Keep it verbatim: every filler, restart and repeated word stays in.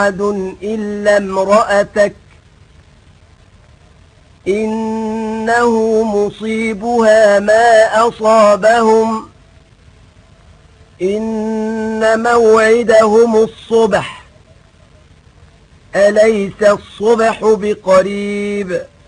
أحد إلا امرأتك إنه مصيبها ما أصابهم إن موعدهم الصبح أليس الصبح بقريب